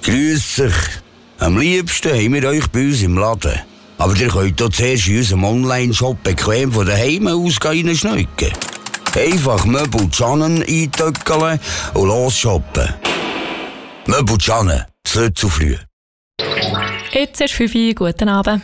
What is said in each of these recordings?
Grüß euch. Am liebsten haben wir euch bei uns im Laden. Aber ihr könnt hier zuerst in unserem Online-Shop bequem von daheim aus reinschneiden. Einfach Möbel Canen eintöckeln und los shoppen. Möbel Canen, das nicht zu früh. Jetzt ist 5 Uhr, guten Abend.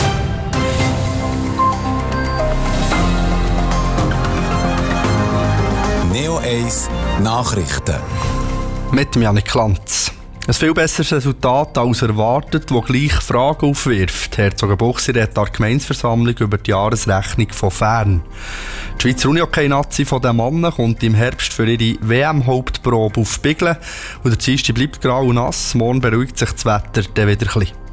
Neo 1 Nachrichten. Mit Janik Lanz. Ein viel besseres Resultat als erwartet, das gleich Fragen aufwirft. Herzogenbuchsee redet an der Gemeindeversammlung über die Jahresrechnung von Fern. Die Schweizer Unihockey-Nazi von den Mannen kommt im Herbst für ihre WM-Hauptprobe auf Biglen. Und der Dienstag bleibt grau und nass. Morgen beruhigt sich das Wetter dann wieder ein bisschen.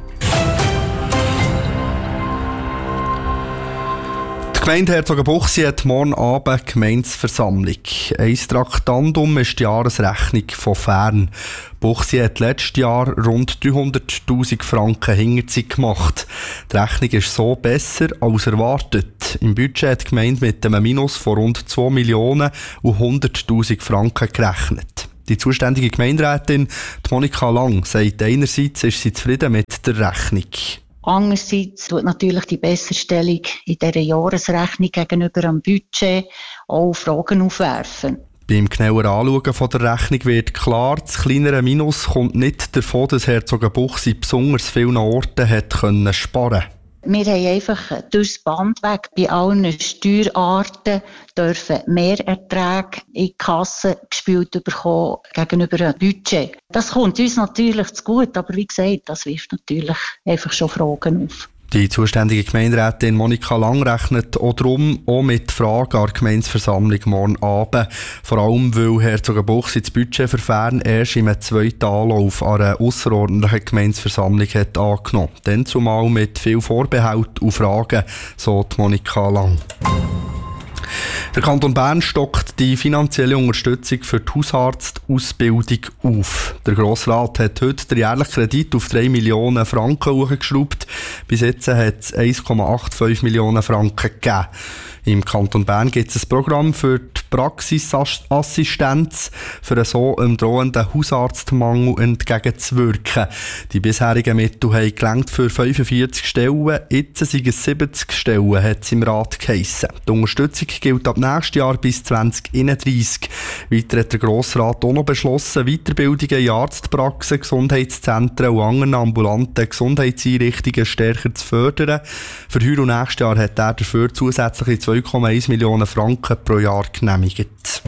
Die Gemeinde Herzogenbuchsee hat morgen Abend Gemeindeversammlung. Ein Traktandum ist die Jahresrechnung von Fern. Buchsee hat letztes Jahr rund 300'000 Franken Hinterzeit gemacht. Die Rechnung ist so besser als erwartet. Im Budget hat die Gemeinde mit einem Minus von rund 2 Millionen und 100'000 Franken gerechnet. Die zuständige Gemeinderätin, Monika Lang, sagt, einerseits ist sie zufrieden mit der Rechnung. Andererseits tut natürlich die Besserstellung in dieser Jahresrechnung gegenüber dem Budget auch Fragen aufwerfen. Beim genaueren Anschauen von der Rechnung wird klar, das kleinere Minus kommt nicht davon, dass Herzogenbuchsee besonders vielen Orten hat sparen. Wir haben einfach durchs Band weg bei allen Steuerarten dürfen Mehrerträge in die Kasse gespielt bekommen gegenüber dem Budget. Das kommt uns natürlich zu gut, aber wie gesagt, das wirft natürlich einfach schon Fragen auf. Die zuständige Gemeinderätin Monika Lang rechnet auch mit Fragen an der Gemeindeversammlung morgen Abend. Vor allem, weil Herzogenbuchsee das Budget für Fern erst im zweiten Anlauf an einer ausserordentlichen Gemeindeversammlung hat angenommen. Dann zumal mit viel Vorbehalt und Fragen, so die Monika Lang. Der Kanton Bern stockt die finanzielle Unterstützung für die Hausarztausbildung auf. Der Grossrat hat heute den jährlichen Kredit auf 3 Millionen Franken hochgeschraubt. Bis jetzt hat es 1,85 Millionen Franken gegeben. Im Kanton Bern gibt es ein Programm für die Praxisassistenz, für so einem drohenden Hausarztmangel entgegenzuwirken. Die bisherigen Mittel haben gereicht für 45 Stellen, jetzt sind es 70 Stellen, hat es im Rat geheissen. Die Unterstützung gilt ab nächstes Jahr bis 2031. Weiter hat der Grossrat auch noch beschlossen, Weiterbildungen in Arztpraxen, Gesundheitszentren und anderen ambulanten Gesundheitseinrichtungen stärker zu fördern. Für heuer und nächstes Jahr hat er dafür zusätzliche 2,1 Millionen Franken pro Jahr genehmigt.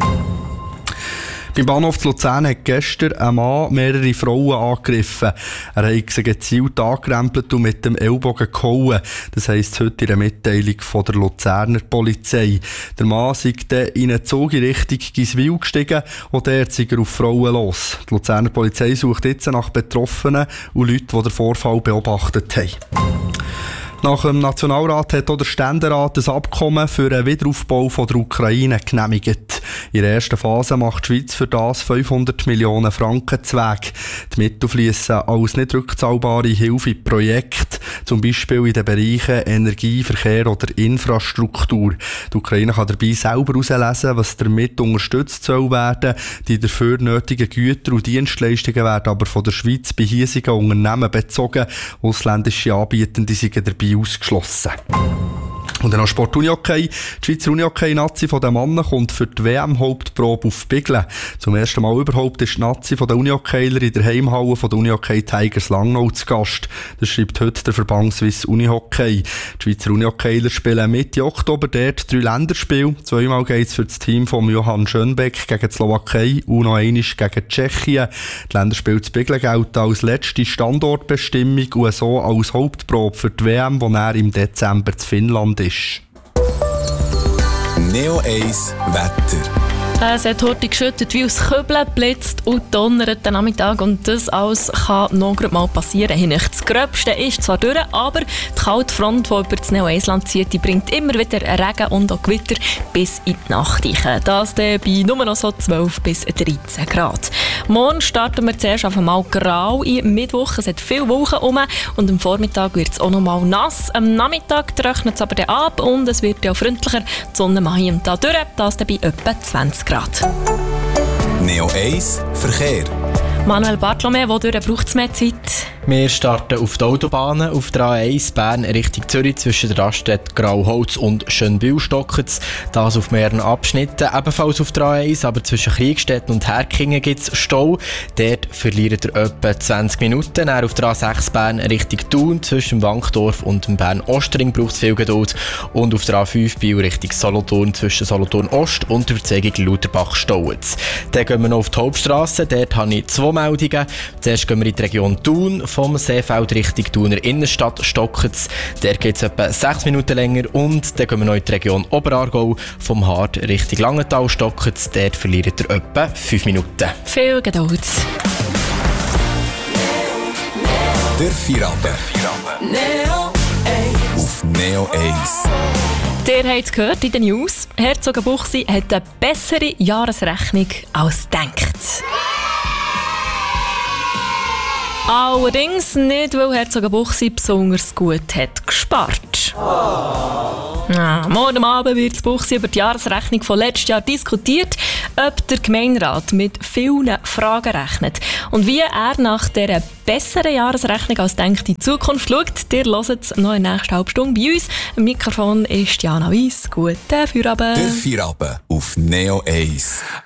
Beim Bahnhof zu Luzern hat gestern ein Mann mehrere Frauen angegriffen. Er hat sie gezielt angerempelt und mit dem Ellbogen gehauen. Das heisst heute in einer Mitteilung von der Luzerner Polizei. Der Mann sei dann in einen Zug in Richtung Giswil gestiegen und dort sei er auf Frauen los. Die Luzerner Polizei sucht jetzt nach Betroffenen und Leuten, die den Vorfall beobachtet haben. Nach dem Nationalrat hat auch der Ständerat das Abkommen für den Wiederaufbau von der Ukraine genehmigt. In der ersten Phase macht die Schweiz für das 500 Millionen Franken zu Weg. Die Mittel fließen als nicht rückzahlbare Hilfe in Projekte, zum Beispiel in den Bereichen Energie, Verkehr oder Infrastruktur. Die Ukraine kann dabei selber herauslesen, was damit unterstützt soll werden. Die dafür nötigen Güter und Dienstleistungen werden aber von der Schweiz bei hiesigen Unternehmen bezogen. Ausländische Anbietende sind dabei ausgeschlossen. Und dann noch Sport Unihockey. Die Schweizer Unihockey-Nazi von den Mannen kommt für die WM-Hauptprobe auf Biglen. Zum ersten Mal überhaupt ist die Nazi von den Unihockeyler in der Heimhalle von den Unihockey Tigers Langnau zu Gast. Das schreibt heute der Verband Swiss Unihockey. Die Schweizer Unihockeyler spielen Mitte Oktober dort 3 Länderspiele. Zweimal geht es für das Team von Johann Schönbeck gegen die Slowakei und noch einmal gegen Tschechien. Die Länderspiele zu Biglen gelten als letzte Standortbestimmung und so als Hauptprobe für die WM, die dann im Dezember zu Finnland ist. Neo 1 Wetter. Es hat heute geschüttet wie aus Kübeln, blitzt und donnert den Nachmittag und das alles kann noch mal passieren. Das Gröbste ist zwar durch, aber die kalte Front, die über das Neo-Eisland zieht, die bringt immer wieder Regen und auch Gewitter bis in die Nacht. Das dann bei nur noch so 12 bis 13 Grad. Morgen starten wir zuerst auf einmal grau in Mittwoch. Es hat viele Wolken rum und am Vormittag wird es auch noch mal nass. Am Nachmittag trocknet es aber dann ab und es wird auch freundlicher. Die Sonne macht hier und da durch, das dann bei etwa 20 Grad. Neo 1 Verkehr. Manuel Bartolomä, wodurch braucht es mehr Zeit? Wir starten auf die Autobahnen, auf der A1 Bern Richtung Zürich zwischen der Raststätte Grauholz und Schönbühl-Stockitz. Das auf mehreren Abschnitten, ebenfalls auf der A1, aber zwischen Kriegstetten und Herkingen gibt es Stau. Dort verliert ihr etwa 20 Minuten. Dann auf der A6 Bern Richtung Thun zwischen dem Wankdorf und dem Bern-Ostring braucht es viel Geduld. Und auf der A5 Biel Richtung Solothurn zwischen Solothurn Ost und der Überzeugung Lauterbach Stauen. Dann gehen wir noch auf die Hauptstrasse. Dort habe ich 2 Meldungen. Zuerst gehen wir in die Region Thun. Vom Seefeld Richtung Thuner Innenstadt Stockitz. Der geht es etwa 6 Minuten länger. Und dann gehen wir noch in die Region Oberaargau. Vom Hart Richtung Langenthal Stockitz. Dort verliert ihr etwa 5 Minuten. Viel Geduld. Der Feierabend. Auf Neo 1. Ihr habt es gehört in den News. Herzogenbuchsee hat eine bessere Jahresrechnung als gedacht. Allerdings nicht, weil Herzogenbuchsee besonders gut hat gespart. Morgen Abend wird das Buchsee über die Jahresrechnung von letztes Jahr diskutiert, ob der Gemeinderat mit vielen Fragen rechnet. Und wie er nach dieser besseren Jahresrechnung als denkt in die Zukunft schaut, ihr hört es noch in der nächsten halben Stunde bei uns. Am Mikrofon ist Jana Weiss. Guten Feierabend. Der Feierabend auf Neo 1.